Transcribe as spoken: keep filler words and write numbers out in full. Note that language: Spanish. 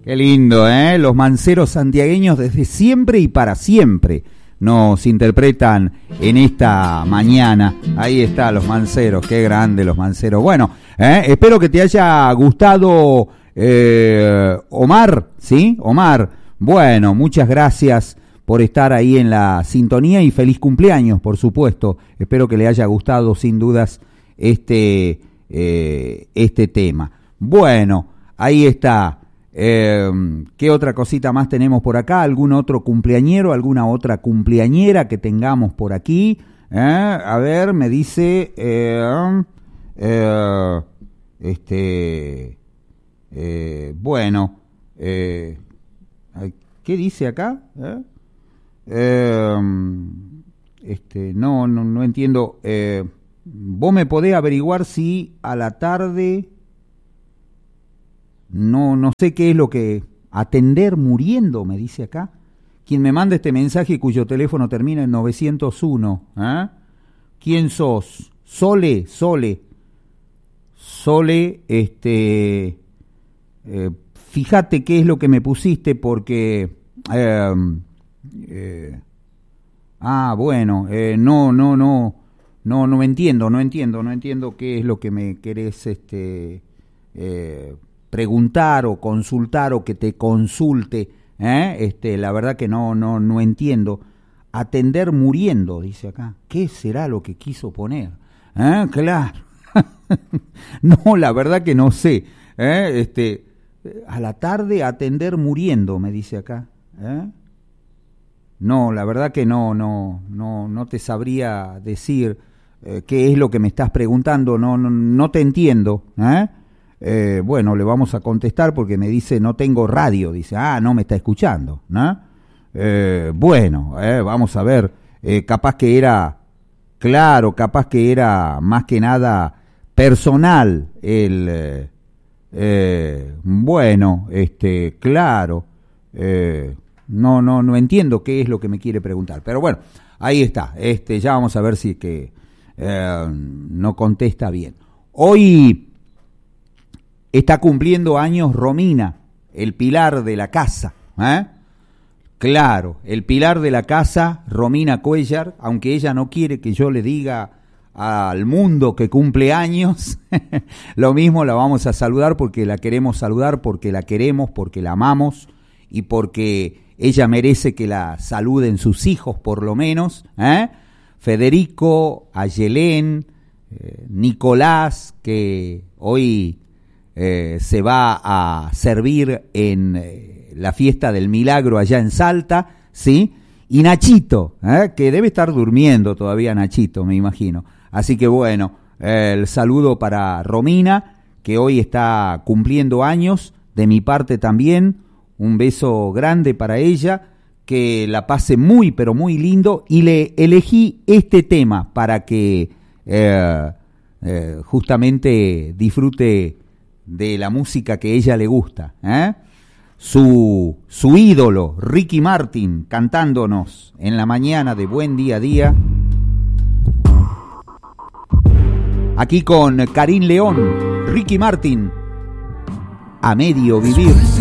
Qué lindo, ¿eh? Los manceros santiagueños desde siempre y para siempre nos interpretan en esta mañana. Ahí está, los manceros, qué grande los manceros. Bueno, ¿eh? Espero que te haya gustado, eh, Omar, ¿sí? Omar, bueno, muchas gracias por estar ahí en la sintonía y feliz cumpleaños, por supuesto. Espero que le haya gustado sin dudas este, eh, este tema. Bueno, ahí está. Eh, ¿Qué otra cosita más tenemos por acá? ¿Algún otro cumpleañero, alguna otra cumpleañera que tengamos por aquí? ¿Eh? A ver, me dice, eh, eh, este, eh, bueno, eh, ¿qué dice acá? ¿Eh? Eh, este, no, no, no entiendo. Eh, ¿Vos me podés averiguar si a la tarde... No, no sé qué es lo que... Atender muriendo, me dice acá. Quien me manda este mensaje cuyo teléfono termina en novecientos uno. ¿Eh? ¿Quién sos? Sole, Sole. Sole, este... Eh, fíjate qué es lo que me pusiste porque... Eh, eh, ah, bueno, eh, no, no, no, no, no entiendo, no entiendo, no entiendo qué es lo que me querés, este... Eh, preguntar o consultar o que te consulte, ¿eh? Este, la verdad que no, no, no entiendo. Atender muriendo, dice acá. ¿Qué será lo que quiso poner? ¿Eh? Claro. No, la verdad que no sé. ¿Eh? Este, a la tarde atender muriendo, me dice acá. ¿Eh? No, la verdad que no, no, no, no te sabría decir eh, qué es lo que me estás preguntando. No, no, no te entiendo. ¿Eh? Eh, bueno, le vamos a contestar porque me dice no tengo radio, dice, ah, no me está escuchando, ¿no? Eh, bueno, eh, vamos a ver, eh, capaz que era, claro, capaz que era más que nada personal el, eh, eh, bueno, este, claro, eh, no, no, no entiendo qué es lo que me quiere preguntar, pero bueno, ahí está, este, ya vamos a ver si que eh, no contesta bien. Hoy está cumpliendo años Romina, el pilar de la casa, ¿eh? Claro, el pilar de la casa, Romina Cuellar, aunque ella no quiere que yo le diga al mundo que cumple años, lo mismo la vamos a saludar porque la queremos saludar, porque la queremos, porque la amamos y porque ella merece que la saluden sus hijos por lo menos, ¿eh? Federico, Ayelén, eh, Nicolás, que hoy... Eh, se va a servir en eh, la fiesta del Milagro allá en Salta, ¿sí? Y Nachito, ¿eh? Que debe estar durmiendo todavía Nachito, me imagino. Así que bueno, eh, el saludo para Romina, que hoy está cumpliendo años, de mi parte también, un beso grande para ella, que la pase muy, pero muy lindo, y le elegí este tema para que eh, eh, justamente disfrute de la música que a ella le gusta, ¿eh? Su, su ídolo, Ricky Martin, cantándonos en la mañana de Buen Día a Día. Aquí con Karim León, Ricky Martin, A Medio Vivir.